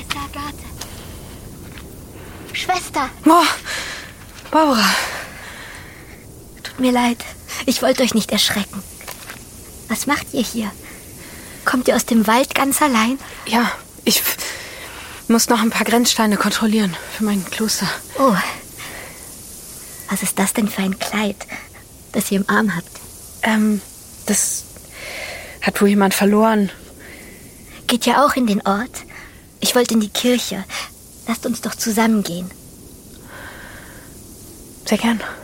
Schwester Agathe. Schwester! Oh, Barbara. Tut mir leid. Ich wollte euch nicht erschrecken. Was macht ihr hier? Kommt ihr aus dem Wald ganz allein? Ja, ich muss noch ein paar Grenzsteine kontrollieren für mein Kloster. Oh. Was ist das denn für ein Kleid, das ihr im Arm habt? Das hat wohl jemand verloren. Geht ihr auch in den Ort? Ich wollte in die Kirche. Lasst uns doch zusammen gehen. Sehr gern.